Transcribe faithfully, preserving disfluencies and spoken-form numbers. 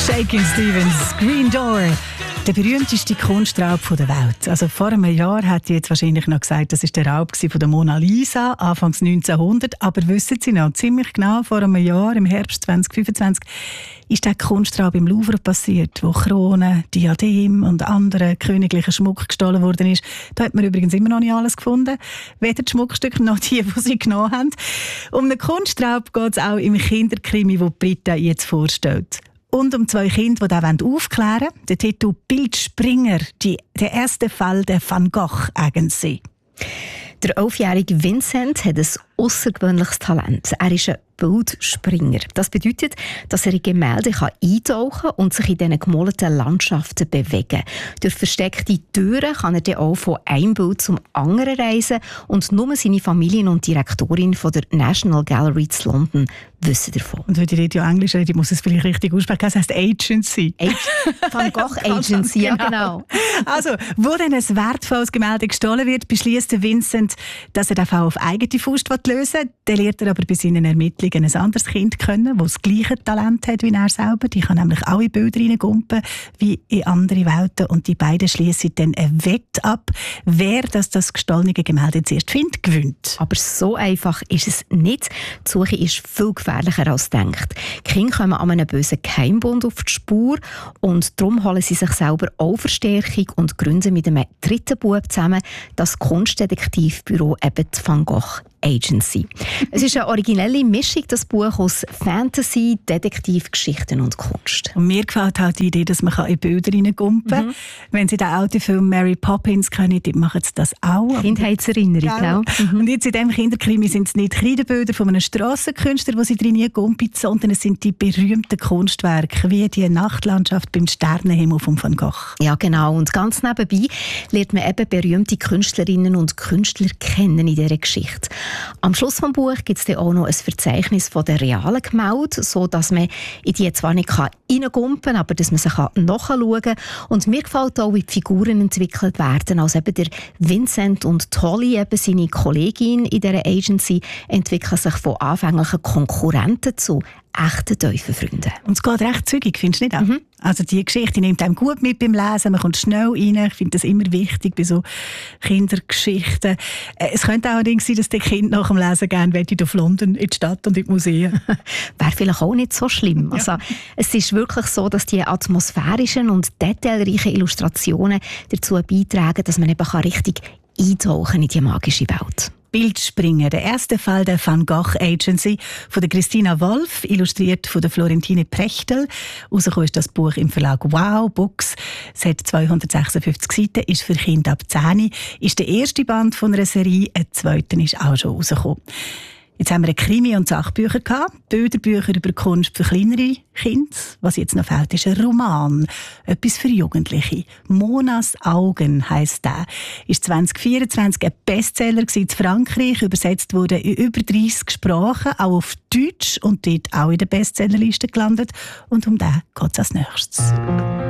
Shakin' Stevens, Green Door. Der berühmteste Kunstraub der Welt. Also vor einem Jahr hat jetzt wahrscheinlich noch gesagt, das war der Raub von der Mona Lisa, Anfangs neunzehnhundert. Aber wissen Sie noch, ziemlich genau vor einem Jahr, im Herbst zwanzig fünfundzwanzig, ist der Kunstraub im Louvre passiert, wo Kronen, Diadem und andere königliche Schmuck gestohlen worden ist. Da hat man übrigens immer noch nicht alles gefunden. Weder die Schmuckstücke noch die, die sie genommen haben. Um einen Kunstraub geht es auch im Kinderkrimi, den Britta jetzt vorstellt. Und um zwei Kinder, die das aufklären wollen. Der Titel «Bildspringer», die, der erste Fall der Van Gogh Agency. Der elfjährige Vincent hat ein außergewöhnliches Talent. Er ist ein Bildspringer. Das bedeutet, dass er in Gemälde eintauchen kann und sich in diesen gemalten Landschaften bewegen. Durch versteckte Türen kann er dann auch von einem Bild zum anderen reisen und nur seine Familie und die Direktorin von der National Gallery zu London wissen davon. Und wenn ich ja Englisch rede, muss es vielleicht richtig aussprechen. Das heisst Agency. Van Gogh Agency, ja genau. Also, wo dann ein wertvolles Gemälde gestohlen wird, beschließt Vincent, dass er den Fall auf eigene Faust lösen will. Dann lernt er aber bei seinen Ermittlungen ein anderes Kind kennen, das das gleiche Talent hat wie er selber. Die kann nämlich auch in Bilder reingumpen wie in andere Welten. Und die beiden schließen dann eine Wette ab, wer das, das gestohlene Gemälde zuerst findet, gewinnt. Aber so einfach ist es nicht. Die Suche ist viel gefährlicher als gedacht. Die Kinder kommen an einem bösen Geheimbund auf die Spur und darum holen sie sich selber auch Verstärkung und gründen mit einem dritten Bub zusammen das Kunstdetektivbüro eben die Van Gogh Agency. Es ist eine originelle Mischung, das Buch aus Fantasy, Detektivgeschichten und Kunst. Und mir gefällt halt die Idee, dass man in Bilder reingumpen kann. Mhm. Wenn Sie den alten Film Mary Poppins kennen, die machen Sie das auch. Kindheitserinnerung, genau. Mhm. Und jetzt in diesem Kinderkrimi sind es nicht Kreidebilder von einem Strassenkünstler, die Sie drin gumpen, sondern es sind die berühmten Kunstwerke, wie die Nachtlandschaft beim Sternenhimmel von Van Gogh. Ja, genau. Und ganz nebenbei lernt man eben berühmte Künstlerinnen und Künstler kennen in dieser Geschichte. Am Schluss des Buches gibt es dann auch noch ein Verzeichnis von den realen Gemälden, sodass man in die zwar nicht reingumpen kann, aber dass man sie nachschauen kann. Und mir gefällt auch, wie die Figuren entwickelt werden. Also eben der Vincent und Holly, eben seine Kollegin in dieser Agency, entwickeln sich von anfänglichen Konkurrenten zu echten tiefen Freunden. Und es geht recht zügig, findest du nicht auch? Mhm. Also die Geschichte nimmt einem gut mit beim Lesen, man kommt schnell rein. Ich finde das immer wichtig bei so Kindergeschichten. Es könnte allerdings sein, dass die Kinder nach dem Lesen gerne auf London, in die Stadt und in die Museen. Wäre vielleicht auch nicht so schlimm. Also, ja. Es ist wirklich so, dass die atmosphärischen und detailreichen Illustrationen dazu beitragen, dass man eben richtig eintauchen in die magische Welt. Bildspringer, der erste Fall der Van Gogh Agency von der Christina Wolf, illustriert von der Florentine Prechtel. Rausgekommen ist das Buch im Verlag Wow Books. Es hat zweihundertsechsundfünfzig Seiten, ist für Kinder ab zehn, ist der erste Band von einer Serie, ein zweiter ist auch schon rausgekommen. Jetzt haben wir eine Krimi- und Sachbücher gehabt, Bilderbücher über Kunst für kleinere Kinder. Was jetzt noch fehlt, ist ein Roman, etwas für Jugendliche. «Monas Augen» heisst der. Ist zwanzig vierundzwanzig ein Bestseller in Frankreich, übersetzt wurde in über dreissig Sprachen, auch auf Deutsch und dort auch in der Bestsellerliste gelandet. Und um den geht es als nächstes.